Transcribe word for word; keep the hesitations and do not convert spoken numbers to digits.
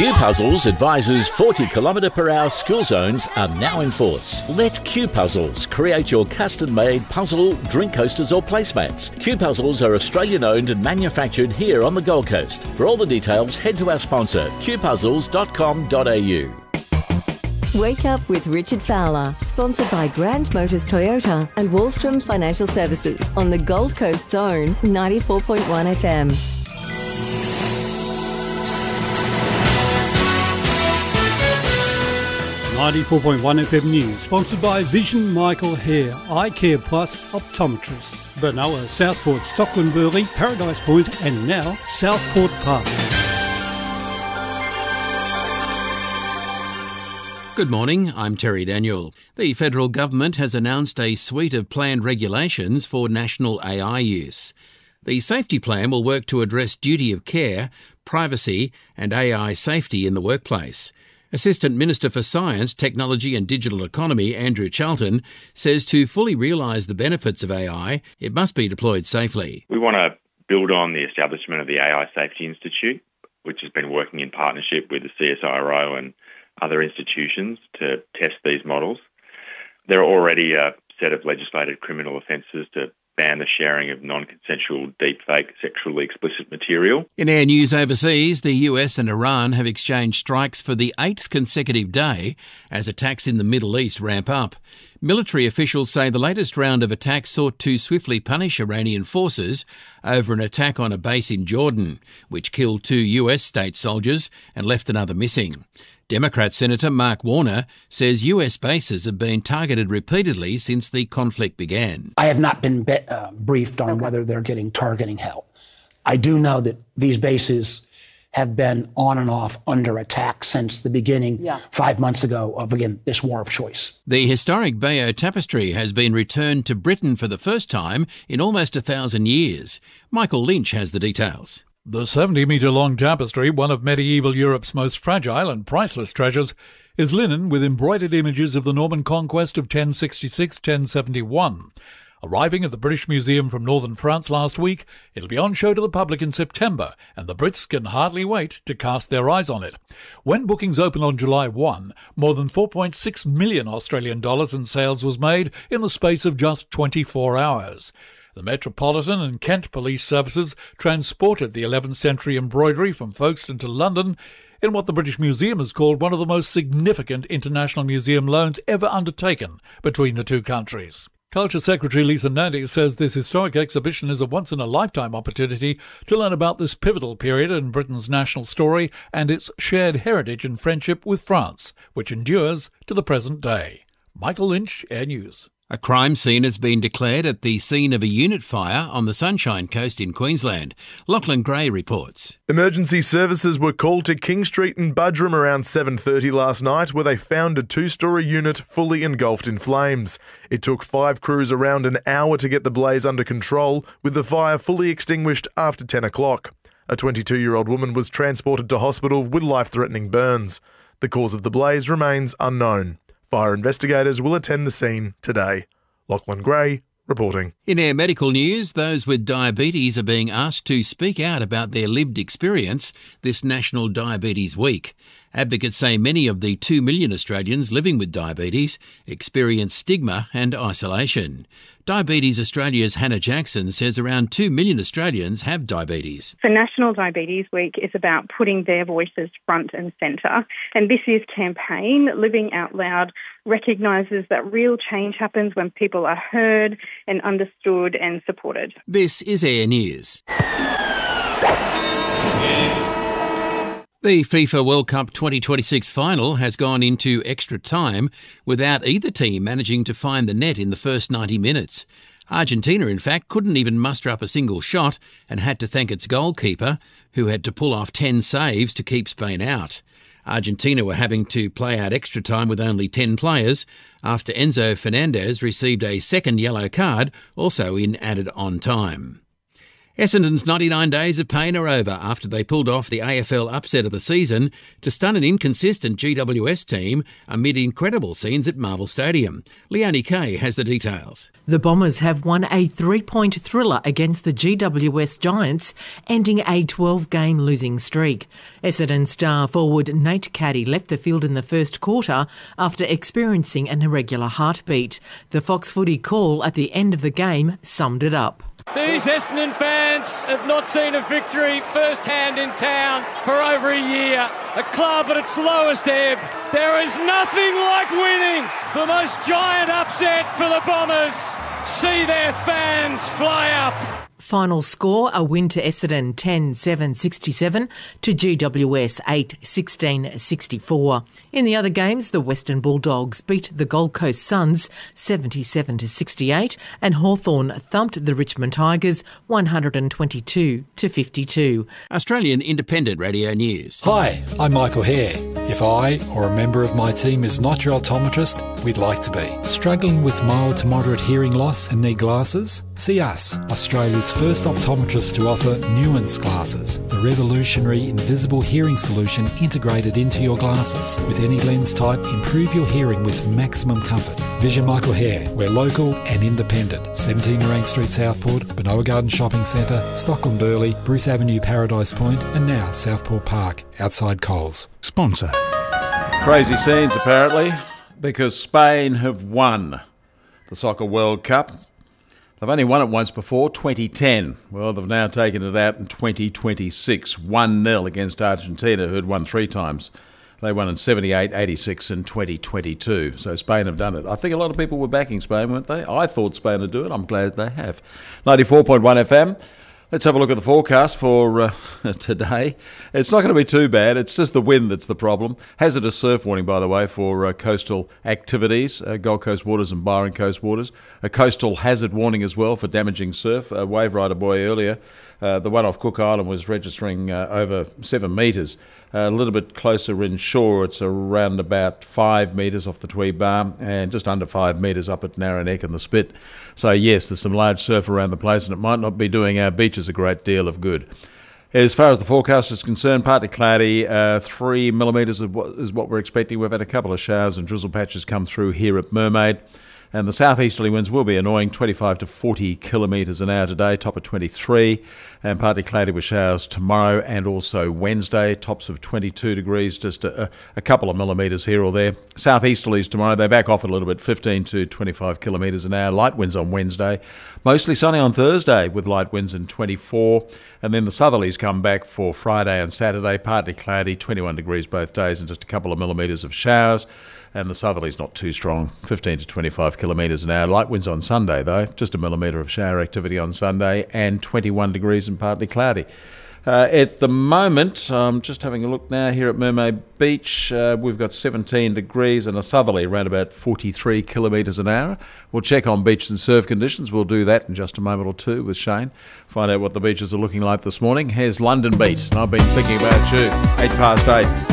Q Puzzles advises forty kilometre per hour school zones are now in force. Let Q Puzzles create your custom-made puzzle, drink coasters or placemats. Q Puzzles are Australian-owned and manufactured here on the Gold Coast. For all the details, head to our sponsor, q puzzles dot com dot a u. Wake Up with Richard Fowler, sponsored by Grand Motors Toyota and Wallstrom Financial Services on the Gold Coast Zone, ninety-four point one F M. ninety-four point one F M News, sponsored by Vision Michael Hare, Eye Care Plus Optometrists, Benoa, Southport, Stockland Burley, Paradise Point and now Southport Park. Good morning, I'm Terry Daniel. The federal government has announced a suite of planned regulations for national A I use. The safety plan will work to address duty of care, privacy and A I safety in the workplace. Assistant Minister for Science, Technology and Digital Economy, Andrew Charlton, says to fully realise the benefits of A I, it must be deployed safely. We want to build on the establishment of the A I Safety Institute, which has been working in partnership with the C S I R O and other institutions to test these models. There are already a set of legislated criminal offences to ban the sharing of non-consensual deepfake sexually explicit material. In Air News overseas, the U S and Iran have exchanged strikes for the eighth consecutive day as attacks in the Middle East ramp up. Military officials say the latest round of attacks sought to swiftly punish Iranian forces over an attack on a base in Jordan, which killed two U S state soldiers and left another missing. Democrat Senator Mark Warner says U S bases have been targeted repeatedly since the conflict began. I have not been be- uh, briefed on okay. whether they're getting targeting help. I do know that these bases have been on and off under attack since the beginning yeah. five months ago of, again, this war of choice. The historic Bayeux Tapestry has been returned to Britain for the first time in almost a thousand years. Michael Lynch has the details. The seventy-metre-long tapestry, one of medieval Europe's most fragile and priceless treasures, is linen with embroidered images of the Norman conquest of ten sixty-six to ten seventy-one. Arriving at the British Museum from northern France last week, it'll be on show to the public in September, and the Brits can hardly wait to cast their eyes on it. When bookings open on July first, more than four point six million Australian dollars in sales was made in the space of just twenty-four hours. The Metropolitan and Kent Police Services transported the eleventh century embroidery from Folkestone to London in what the British Museum has called one of the most significant international museum loans ever undertaken between the two countries. Culture Secretary Lisa Nandy says this historic exhibition is a once-in-a-lifetime opportunity to learn about this pivotal period in Britain's national story and its shared heritage and friendship with France, which endures to the present day. Michael Lynch, Air News. A crime scene has been declared at the scene of a unit fire on the Sunshine Coast in Queensland. Lachlan Gray reports. Emergency services were called to King Street in Budrum around seven thirty last night, where they found a two-storey unit fully engulfed in flames. It took five crews around an hour to get the blaze under control, with the fire fully extinguished after ten o'clock. A twenty-two-year-old woman was transported to hospital with life-threatening burns. The cause of the blaze remains unknown. Fire investigators will attend the scene today. Lachlan Gray reporting. In Air Medical News, those with diabetes are being asked to speak out about their lived experience this National Diabetes Week. Advocates say many of the two million Australians living with diabetes experience stigma and isolation. Diabetes Australia's Hannah Jackson says around two million Australians have diabetes. So National Diabetes Week is about putting their voices front and centre. And this year's campaign, Living Out Loud, recognises that real change happens when people are heard and understood and supported. This is Air News. The FIFA World Cup twenty twenty-six final has gone into extra time without either team managing to find the net in the first ninety minutes. Argentina, in fact, couldn't even muster up a single shot and had to thank its goalkeeper, who had to pull off ten saves to keep Spain out. Argentina were having to play out extra time with only ten players after Enzo Fernandez received a second yellow card, also in added on time. Essendon's ninety-nine days of pain are over after they pulled off the A F L upset of the season to stun an inconsistent G W S team amid incredible scenes at Marvel Stadium. Leonie Kay has the details. The Bombers have won a three-point thriller against the G W S Giants, ending a twelve-game losing streak. Essendon star forward Nate Caddy left the field in the first quarter after experiencing an irregular heartbeat. The Fox Footy call at the end of the game summed it up. These Essendon fans have not seen a victory firsthand in town for over a year. A club at its lowest ebb. There is nothing like winning the most giant upset for the Bombers. See their fans fly up. Final score, a win to Essendon ten seven sixty-seven to G W S eight sixteen sixty-four. In the other games, the Western Bulldogs beat the Gold Coast Suns seventy-seven to sixty-eight and Hawthorn thumped the Richmond Tigers one twenty-two to fifty-two. Australian Independent Radio News. Hi, I'm Michael Hare. If I or a member of my team is not your optometrist, we'd like to be. Struggling with mild to moderate hearing loss and need glasses? See us, Australia's first optometrist to offer Nuance glasses, the revolutionary invisible hearing solution integrated into your glasses. With any lens type, improve your hearing with maximum comfort. Vision Michael Hare. We're local and independent. seventeen Nerang Street, Southport, Benoa Garden Shopping Centre, Stockland Burleigh, Bruce Avenue, Paradise Point, and now Southport Park, outside Coles. Sponsor. Crazy scenes apparently, because Spain have won the Soccer World Cup. They've only won it once before, twenty ten. Well, they've now taken it out in twenty twenty-six, one nil against Argentina, who had won three times. They won in seventy-eight, eighty-six and twenty twenty-two. So Spain have done it. I think a lot of people were backing Spain, weren't they? I thought Spain would do it. I'm glad they have. ninety-four point one F M. Let's have a look at the forecast for uh, today. It's not going to be too bad. It's just the wind that's the problem. Hazardous surf warning, by the way, for uh, coastal activities, uh, Gold Coast waters and Byron Coast waters. A coastal hazard warning as well for damaging surf. A wave rider boy earlier, uh, the one off Cook Island, was registering uh, over seven metres. Uh, a little bit closer inshore, it's around about five metres off the Tweed Bar and just under five metres up at Narrow Neck and the Spit. So yes, there's some large surf around the place and it might not be doing our beaches a great deal of good. As far as the forecast is concerned, partly cloudy, uh, three millimetres is what, is what we're expecting. We've had a couple of showers and drizzle patches come through here at Mermaid. And the southeasterly winds will be annoying, twenty-five to forty kilometres an hour today, top of twenty-three, and partly cloudy with showers tomorrow and also Wednesday, tops of twenty-two degrees, just a, a couple of millimetres here or there. Southeasterlies tomorrow, they back off a little bit, fifteen to twenty-five kilometres an hour, light winds on Wednesday, mostly sunny on Thursday with light winds in twenty-four, and then the southerlies come back for Friday and Saturday, partly cloudy, twenty-one degrees both days and just a couple of millimetres of showers. And the southerly's not too strong, fifteen to twenty-five kilometres an hour. Light winds on Sunday, though, just a millimetre of shower activity on Sunday, and twenty-one degrees and partly cloudy. Uh, at the moment, I'm just having a look now here at Mermaid Beach. Uh, we've got seventeen degrees and a southerly around about forty-three kilometres an hour. We'll check on beach and surf conditions. We'll do that in just a moment or two with Shane. Find out what the beaches are looking like this morning. Here's London Beat, and I've been thinking about you. Eight past eight.